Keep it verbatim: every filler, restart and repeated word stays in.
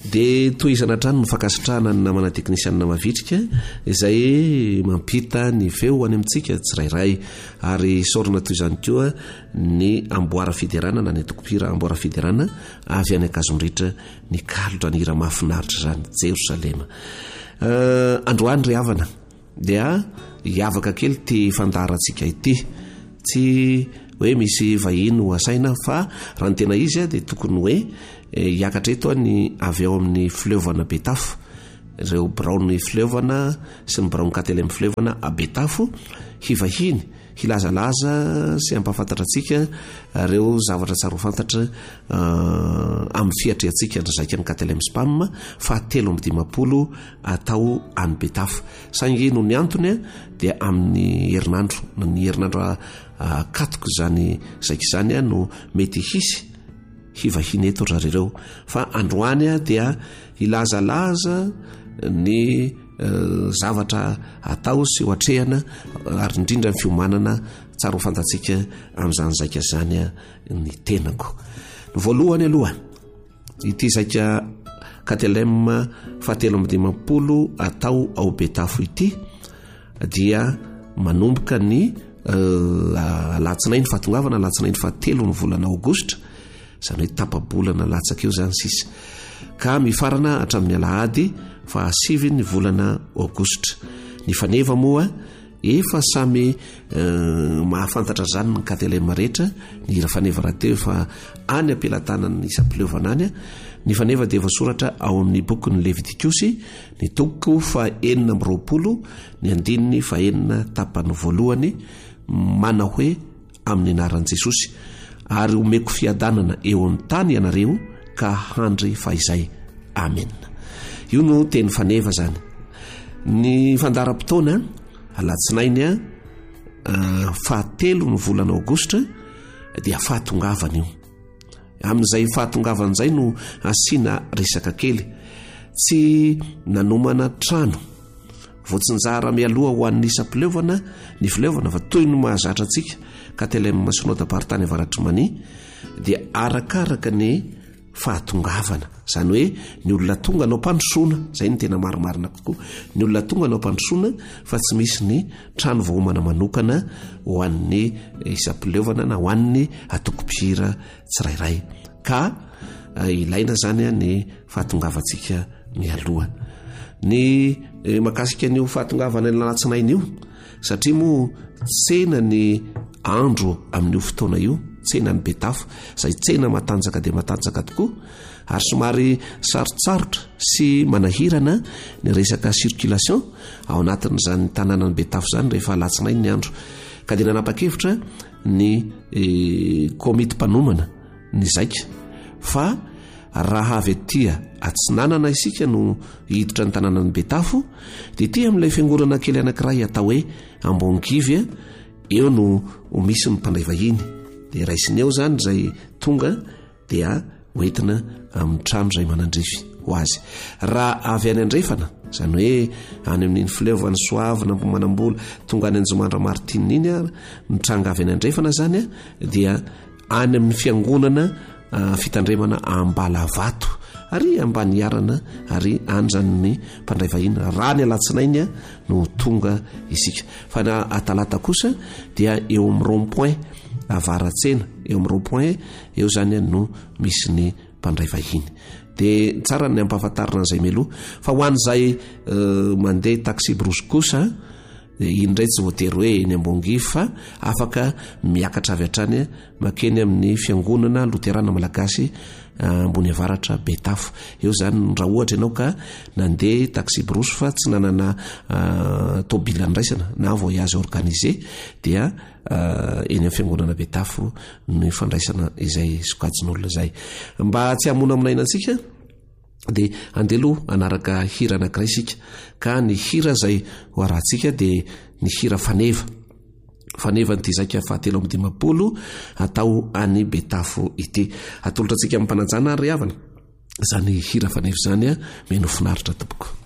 dia toizana trano no fakasitrahana ny namana teknisianina mavitrika izay mampita ny feo any amintsika tsirairay ary sorona toy izany koa ny amboara fiderana na ny tokopira amboara fiderana avy any akazondritra ny kalotra ny hira mahafinaritra zany Jerosalema. Uh, androany ry havana dia hiavaka kely ty fandarantsika ity, tsy hoe misy vahiny ho asaina fa raha ny tena izy a dia tokony hoe hiakatra eto ny avy ao amin'ny fleuvana Betafo, ireo braony fleuvana sy ny braony katelem fleuvana a Betafo, hivahiny hilazalaza sy ampafantatra antsika ireo zavatra tsara ho fantatra uh, amin'ny fiatry antsika ndrazaika ny katelem spam fa telo amby dimapolo atao any Betafo. Saingy no ny antony dia amin'ny herinandro ny herinandro uh, katoko zany zaika izany a no mety hisy hivahiny eto rareo, fa androany dia hilazalaza ny uh, zavatra atao sy hoatrehana ary indrindra ny fiomanana tsara ho fantatsika amin'izany zaika zany ny tenako. Ny voalohany aloha ity zaika katelem fahatelo amby dimapolo atao ao Betafo ity dia manomboka ny uh, alatsinainy fahatongavana alatsinainy fahatelo ny volana Aogositra, zany hoe tapabolana latsaka eo zany sisa, ka mifarana hatramin'ny alahady fa sivy ny volana Aogositra. Ny faneva moa efa samy uh, mahafantatra zany ny katelem rehetra ny hira faneva rahateo fa any ampelantanany isam-pileovana any. Ny faneva dia voasoratra ao amin'ny bokyny Levitikosy ny toko fa enina amby roapolo ny andininy fa enina tapany voalohany mana hoe amin'ny anaran'i Jesosy, ary omeko fiadanana eo amin'ny tany ianareo ka handry fahizay. Amen. Io no teny faneva zany. Ny fandaram-potoana alatsinainy a uh, fahatelo ny volana Aogositra dia fahatongavana io. Amin'izay fahatongavan'izay no asiana resaka kely, tsy nanomana trano voatsinjara mialoha ho an'ny isam-pileovana ny fileovana fa toy no mahazatra antsika katelem masonota partany avaratry mani dia arakaraka ny fahatongavana, zany hoe ny olona tonga anao mpandrosoana, zay ny tena marimarina kokoa, ny olona tonga anao mpandrosoana fa tsy misy ny trano vohomana manokana ho an'ny isam-pileovana na ho an'ny atokopira tsirairay, ka uh, ilaina zany ny fahatongavantsika mialoha. Ny eh, makasika an'io fahatongavana ny latsinainy io satria moa tsena ny andro amin'io fotoana io, tsena ny Betafo izay tsena matanjaka dia matanjaka tokoa ary somary sarotsarotra sy manahirana ny resaka circulation ao anatin'izany tanàna ny Betafo zany rehefa latsinainy ny andro, ka dia nanapa-kevitra ny eh, komity mpanomana ny zaika fa raha avy etya atsinanana isika no hiditra ny tanàna ny Betafo dia ity amin'ilay fiangonana kely anankiray atao hoe Ambongivy eo no misy ny mpandray vahiny, dia raisiny eo zany zay tonga dia hoentina amin'ny trano zay manandrify ho azy. Raha avy any andrefana zany hoe any amin'iny fileovany soavy na mpomanam-bola tonga any Anjomandra Martinina iny a mitranga avy any andrefana zany a dia any amin'ny fiangonana uh, fitandremana Ambalavato ary ambany iarana ary anjany ny mpandray vahiny raha ny alatsinainy no tonga isika. Fa na atalata kosa dia eo amin'ny rond-point avaratsena, eo amin'ny rond-point eo zany no misy ny mpandray vahiny. Dia tsara ny ampahafantarina an'izay meloha fa ho an'izay uh, mandeha taxi brosy kosa indray tsy voatery hoe ny Ambongivy fa afaka miakatra avy hatrany makeny amin'ny fiangonana Loterana Malagasy ambony avaratra Betafo. Eo zany raha ohatra ianao ka nandeha taxi brosy fa tsy nanana uh, tobila andraisana na voyage organisé dia uh, eny amin'ny fiangonana Betafo ny fandraisana izay sokajin'olona zay. Mba tsy hamona aminaina antsika dia andelo anaraka hira anankiray sika, ka ny hira zay ho arahantsika dia ny hira faneva faneva ny ty zaika fahatelo amby dimapolo atao any Betafo ity. Atolotra antsika amin'ny mpanajana ry havana zany hira faneva zany a meno finaritra tompoko.